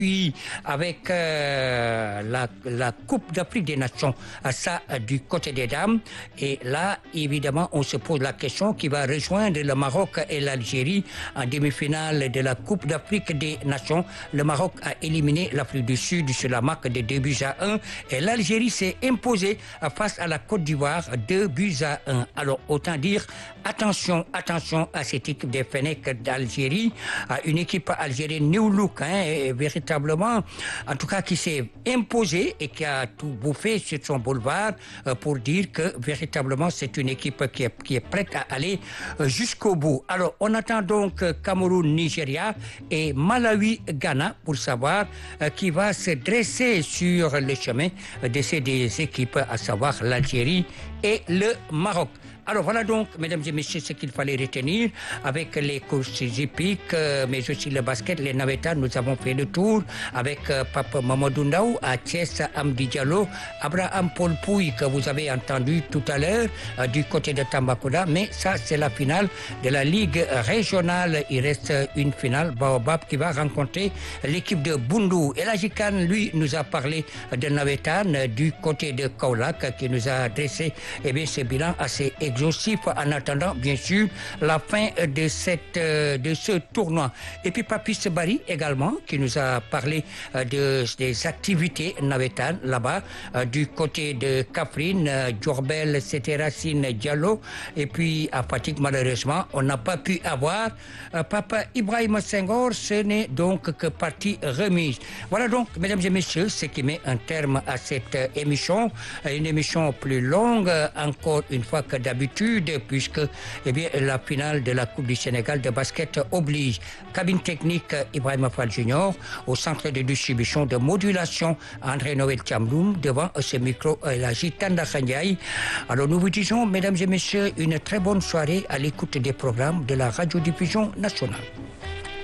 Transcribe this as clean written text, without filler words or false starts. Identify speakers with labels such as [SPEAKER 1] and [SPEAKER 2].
[SPEAKER 1] Puis avec la Coupe d'Afrique des Nations, ça du côté des dames. Et là, évidemment, on se pose la question qui va rejoindre le Maroc et l'Algérie en demi-finale de la Coupe d'Afrique des Nations. Le Maroc a éliminé l'Afrique du Sud sur la marque de 2-1 et l'Algérie s'est imposée face à la Côte d'Ivoire 2-1. Alors, autant dire, attention à cette équipe des Fennecs d'Algérie, une équipe algérienne new look, véritablement, en tout cas qui s'est imposée et qui a tout bouffé sur son boulevard pour dire que véritablement c'est une équipe qui est prête à aller jusqu'au bout. Alors on attend donc Cameroun-Nigeria et Malawi-Ghana pour savoir qui va se dresser sur le chemin de ces deux équipes, à savoir l'Algérie et le Maroc. Alors voilà donc, mesdames et messieurs, ce qu'il fallait retenir avec les courses hippiques, mais aussi le basket, les navetas. Nous avons fait le tour avec Pape Mamadou Ndaw, à Thiès, Amdi Diallo, Abraham Paul Pouy, que vous avez entendu tout à l'heure du côté de Tambacounda. Mais ça, c'est la finale de la Ligue régionale. Il reste une finale, Baobab, qui va rencontrer l'équipe de Boundou. Et la Jikan, lui, nous a parlé de Navetan du côté de Kaolack, qui nous a dressé ce bilan assez exhaustif en attendant bien sûr la fin de ce tournoi. Et puis Papis Barry également qui nous a parlé des activités navétanes là-bas du côté de Kaffrine, Diourbel, c'était Racine Diallo, et puis à Fatick malheureusement on n'a pas pu avoir Papa Ibrahima Senghor, ce n'est donc que partie remise. Voilà donc mesdames et messieurs ce qui met un terme à cette émission, une émission plus longue encore une fois que d'habitude, puisque la finale de la Coupe du Sénégal de basket oblige. Cabine technique Ibrahima Fall Junior, au centre de distribution de modulation André Noël Tchamloum, devant ce micro la Gitanda Khanyaï. Alors nous vous disons, mesdames et messieurs, une très bonne soirée à l'écoute des programmes de la radiodiffusion nationale.